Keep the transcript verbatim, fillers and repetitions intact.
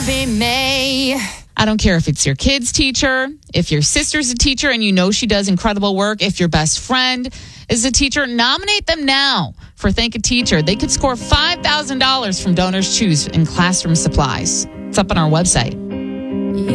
Be May. I don't care if it's your kid's teacher, if your sister's a teacher and you know she does incredible work, if your best friend is a teacher, nominate them now for Thank a Teacher. They could score five thousand dollars from Donors Choose in classroom supplies. It's up on our website.